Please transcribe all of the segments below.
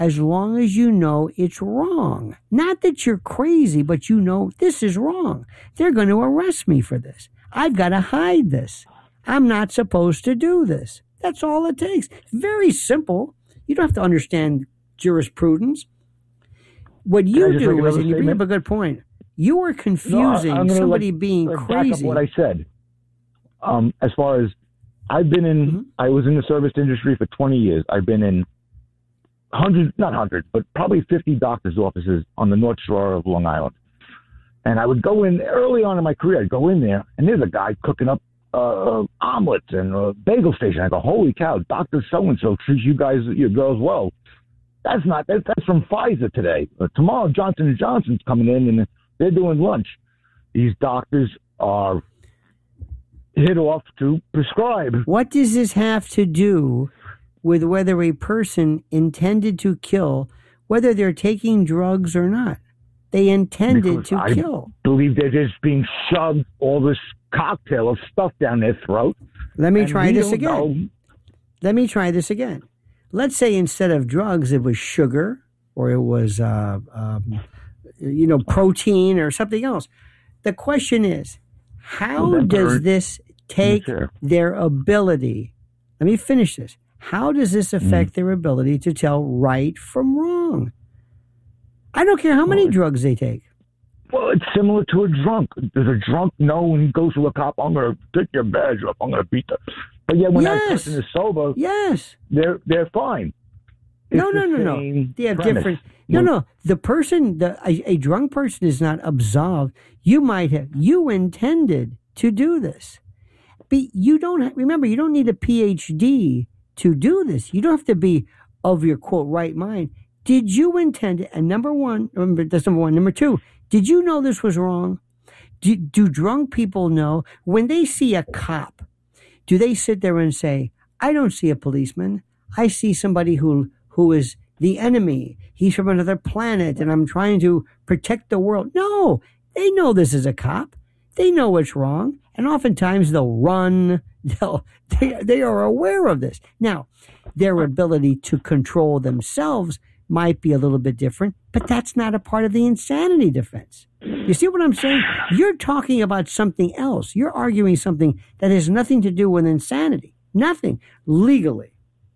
as long as you know it's wrong. Not that you're crazy, but you know this is wrong. They're going to arrest me for this. I've got to hide this. I'm not supposed to do this. That's all it takes. Very simple. You don't have to understand jurisprudence. What you do is, and you bring up a good point, you are confusing somebody being crazy. Back up what I said. As far as I've been in, I was in the service industry for 20 years. I've been in not hundreds, but probably 50 doctor's offices on the North Shore of Long Island. And I would go in early on in my career. I'd go in there, and there's a guy cooking up omelets and a bagel station. I go, holy cow, Dr. So-and-so treats you guys, your girls well. That's from Pfizer today. Tomorrow, Johnson & Johnson's coming in, and they're doing lunch. These doctors are hit off to prescribe. What does this have to do with whether a person intended to kill, whether they're taking drugs or not? They intended to kill. I believe they're just being shoved all this cocktail of stuff down their throat. Let me try this again. Let's say instead of drugs, it was sugar or it was, protein or something else. The question is, how does this take their ability? Let me finish this. How does this affect their ability to tell right from wrong? I don't care how many drugs they take. Well, it's similar to a drunk. Does a drunk know when he goes to a cop, I'm going to take your badge up, I'm going to beat them? But yeah, when that person is sober, they're fine. No. They have different. No. The person, a drunk person is not absolved. You intended to do this. But you don't, remember, you don't need a PhD to do this. You don't have to be of your, quote, right mind. Did you intend it? And number one, remember, that's number one. Number two, did you know this was wrong? Do drunk people know when they see a cop? Do they sit there and say, I don't see a policeman. I see somebody who is the enemy. He's from another planet and I'm trying to protect the world. No, they know this is a cop. They know what's wrong. And oftentimes they'll run. They are aware of this. Now, their ability to control themselves might be a little bit different, but that's not a part of the insanity defense. You see what I'm saying? You're talking about something else. You're arguing something that has nothing to do with insanity. Nothing. Legally.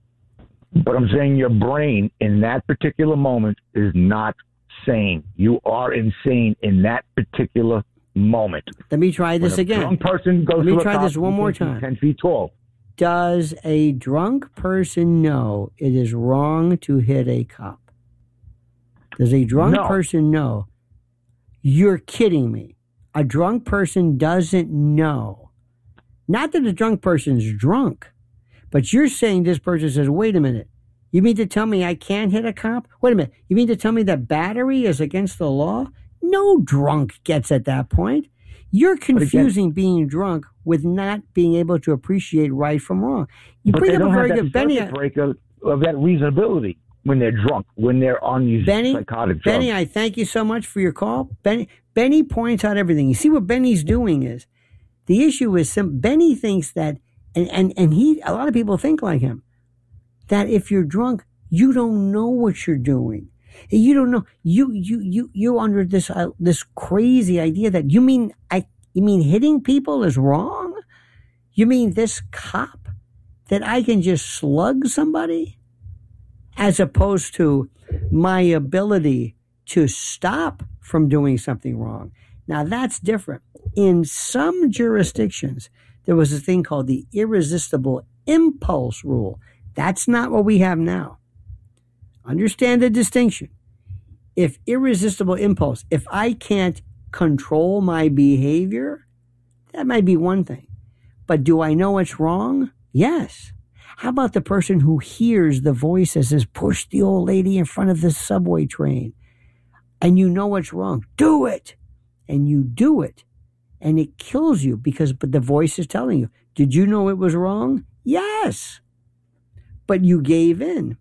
But I'm saying your brain in that particular moment is not sane. You are insane in that particular moment. Let me try this again. Drunk person goes Let me try this one more time. 10 feet tall. Does a drunk person know it is wrong to hit a cop? Does a drunk person know? You're kidding me. A drunk person doesn't know. Not that a drunk person's drunk, but you're saying this person says, wait a minute. You mean to tell me I can't hit a cop? Wait a minute. You mean to tell me that battery is against the law? No drunk gets at that point. You're confusing being drunk with not being able to appreciate right from wrong. You bring up a very good Benny breaker of that reasonability when they're drunk, when they're on these psychotic drugs. Benny, I thank you so much for your call. Benny points out everything. You see what Benny's doing is the issue is Benny thinks that, and a lot of people think like him, that if you're drunk, you don't know what you're doing. You don't know. You're under this crazy idea that you mean hitting people is wrong? You mean this cop that I can just slug somebody as opposed to my ability to stop from doing something wrong? Now that's different. In some jurisdictions, there was a thing called the irresistible impulse rule. That's not what we have now. Understand the distinction. If irresistible impulse, if I can't control my behavior, that might be one thing. But do I know it's wrong? Yes. How about the person who hears the voice that says, push the old lady in front of the subway train, and you know it's wrong? Do it. And you do it. And it kills you but the voice is telling you, did you know it was wrong? Yes. But you gave in.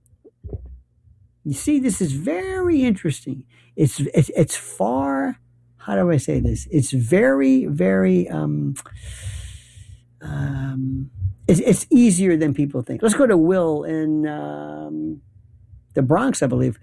You see, this is very interesting. It's far, how do I say this? It's very, very, it's easier than people think. Let's go to Will in the Bronx, I believe.